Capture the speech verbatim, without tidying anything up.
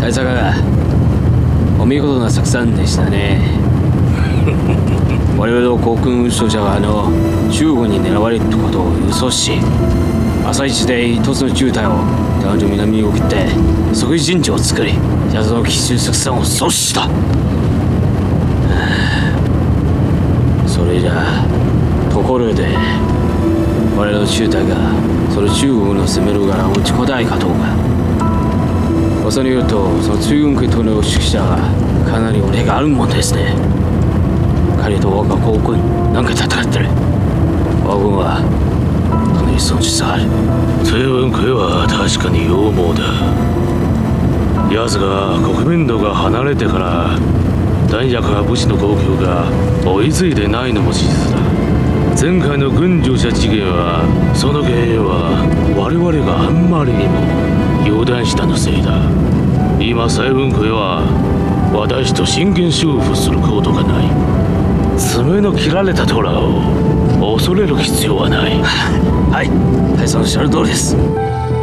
大坂がお見事な作戦でしたね。我々の航空輸送車があの中国に狙われることを予想し、朝一で一つの渋滞を男女南に送って即時陣地を作り、謎の奇襲作戦を阻止した。それじゃあところで我々の中隊がその中国の攻める側を打ちこたいかどうか。噂によるとその中軍系統の指揮者がかなり俺があるもんですね。彼と我が皇軍何回戦ってる。我軍はかなり損失がある。 西文区は確かに勇猛だ。奴が国民度が離れてから弾薬や武士の供給が追いついてないのも事実だ。前回の軍従者事件はその原因は我々があんまりにも油断したのせいだ。今西文区は私と真剣勝負することがない。爪の切られた虎を恐れる必要はない。 はい、大佐のおっしゃる通りです。